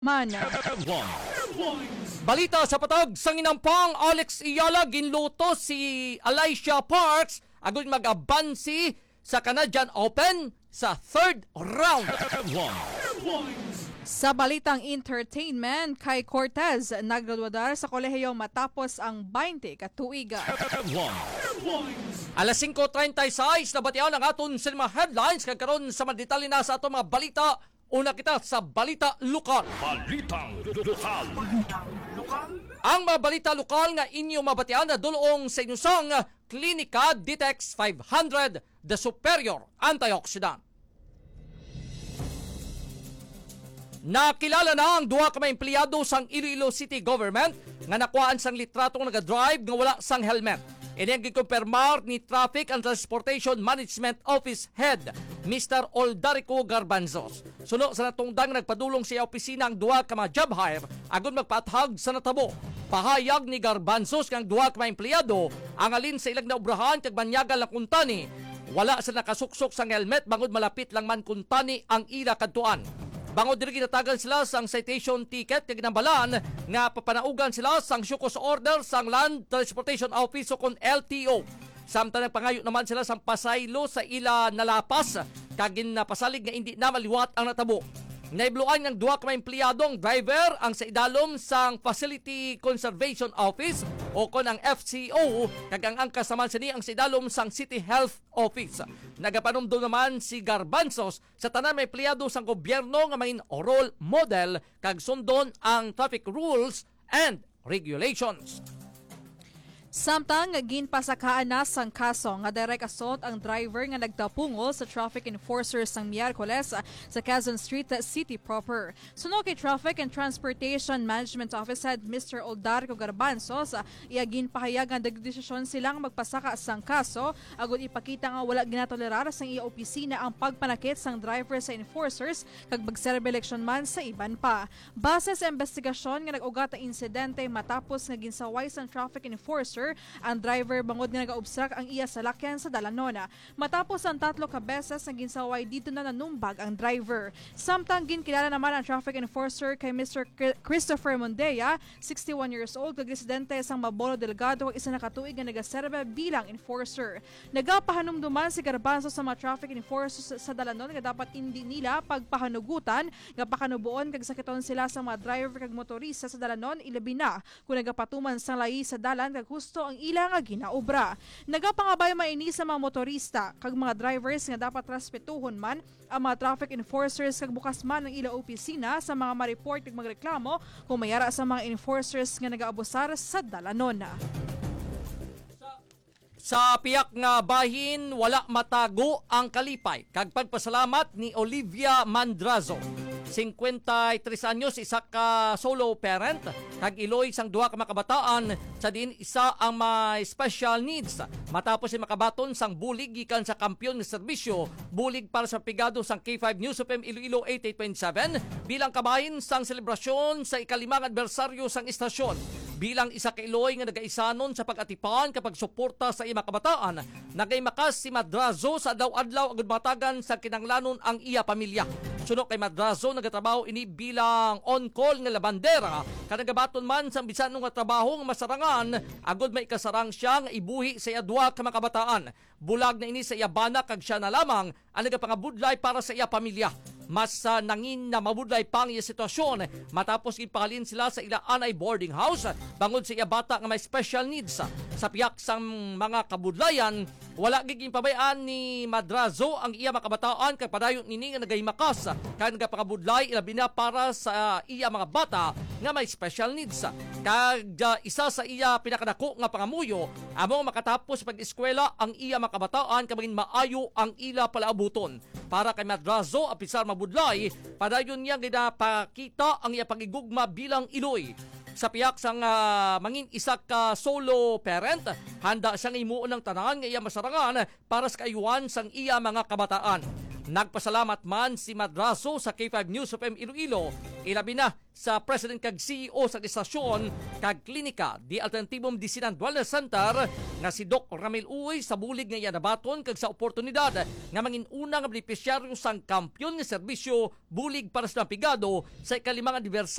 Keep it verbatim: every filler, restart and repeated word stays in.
Man. Balita sa patag sang inampang Alex Iyala ginluto si Alicia Parks agon mag-abansi sa Canadian Open sa third round. Sa balitang entertainment, kay Cortez naggraduadar sa kolehiyo matapos ang twenty katuiga. Alas five thirty-six na batian ang aton cinema headlines kagkaron sa madetali na sa atong mga balita. Una kita sa balita lokal. Balitang lokal. Ang mga balita lokal nga inyo mabatian na dulong sa inyong Klinika Ditex five hundred The Superior Antioxidant. Nakilala na ang duha ka mga empleyado sang Iloilo City Government nga nakuhaan sang litratong naga-drive nga wala sang helmet. Ini ang gikumpirmar ni Traffic and Transportation Management Office Head Mister Oldarico Garbanzos. Suno sa natungdang nagpadulong siya opisina ang duha ka mga job hire agon magpaathag sa natabo. Pahayag ni Garbanzos kang duha ka mga empleyado ang alin sa ilang naobrahan kag banyagal na kuntani. Wala sa nakasuksok sang helmet bangod malapit lang man kuntani ang ila kadtuan. Bangod diri ginatagan sila sang citation ticket kag ginambalan nga papanaugan sila sang syukos order sang Land Transportation Office o kon L T O. Samtang nagpangayo naman sila sang pasaylo sa ila nalapas kag ginapasalig nga hindi na maliwat ang natabo. Naibluan ng duha ka mga empleyadong driver ang sa idalom sang Facility Conservation Office o kon ang F C O kag ang angkas naman sini ang sa idalom sang City Health Office. Nagapanumdum naman si Garbanzos sa tanan mga empleyado sang gobyerno nga main role model kag sundon ang traffic rules and regulations. Samtang ginpasakaan na sang kaso nga direct assault ang driver nga nagtapungol sa traffic enforcers sang Miyerkules sa Quezon Street City proper. Suno kay Traffic and Transportation Management Office Head Mister Oldarco Garbanzos, iya ginpahayag nga nagdesisyon silang magpasaka sang kaso agud ipakita nga wala ginatolerar sang iya opisina ang pagpanakit sang driver sa enforcers kag magserbe eleksyon man sa iban pa. Base sa investigasyon nga nag-ugat ang insidente matapos nga ginsaway sang traffic enforcer ang driver bangod nga nag-obstruct ang iya salakyan sa dalanona. Matapos ang tatlo ka beses na ginsaway dito na nanumbag ang driver. Samtang ginkilala naman ang traffic enforcer kay Mister Christopher Mondea, sixty-one years old, kag residente sang Mabolo Delgado kag isa na katuig nga nagaserbe bilang enforcer. Nagapahanumduman si Garbanzos sa mga traffic enforcers sa dalanon nga dapat hindi nila pagpahanugutan nga pakanubuon kag sakiton sila sa mga driver kag motorista sa dalanon ilabi na kung nagapatuman sang layi sa dalan kag gusto ang ila nga ginaobra. Nagapangabay maini sa mga motorista kag mga drivers nga dapat respetuhon man ang mga traffic enforcers kag bukas man ang ila opisina sa mga ma-report kag magreklamo kung mayara sa mga enforcers nga nagaabusar sa dalanon. Sa piyak nga bahin, wala matago ang kalipay. Kag pagpasalamat ni Olivia Mandrazo. fifty-three anyos, isa ka solo parent. Kag iloy sang duha ka makabataan sa din isa ang may special needs. Matapos si makabaton sang bulig gikan sa kampiyon ng serbisyo, bulig para sa pigado sang K five News of M Iloilo eighty-eight point seven bilang kabahin sang selebrasyon sa ikalimang adbersaryo sang istasyon. Bilang isa ka iloy nga nagaisanon sa pag-atipan kapag suporta sa ima kabataan, nagaymakas si Madrazo sa adlaw-adlaw agud matagan sa kinanglanon ang iya pamilya. Suno kay Madrazo nagatrabaho ini bilang on-call nga labandera kanagabaton man sa bisan nga trabaho nga masarangan agud may kasarang siya nga ibuhi sa iya duha ka mga kabataan. Bulag na ini sa iya bana kag siya na lamang ang nagapangabudlay para sa iya pamilya. Mas uh, nangin na mabudlay pang iya sitwasyon matapos ipahalin sila sa ila anay boarding house bangod sa iya bata nga may special needs. Sa piyak sang mga kabudlayan, wala giging pabayaan ni Madrazo ang iya makabataan kay padayon nini nga nagahimakas kag nagapangabudlay ilabi na para sa iya mga bata nga may special needs. Kag uh, isa sa iya pinakadako nga pangamuyo among makatapos pag-eskwela ang iya makabataan kag maging maayo ang ila palaabuton. Para kay Madrazo, apisar mabudlay, padayon niya ginapakita ang iya pagigugma bilang iloy. Sa piyak sang uh, mangin isa ka solo parent, handa siyang imuon ng tanan nga iya masarangan para sa kaayuan sang iya mga kabataan. Nagpasalamat man si Madrazo sa K five News of M Iloilo, ilabi na sa President kag C E O sa istasyon kag klinika di Alternatibong Disinan Wellness Center nga si Doc Ramil Uy sa bulig nga iya nabaton kag sa oportunidad nga mangin una nga benepisyaryo sang kampyon nga serbisyo bulig para sa pigado sa ikalimang anibersaryo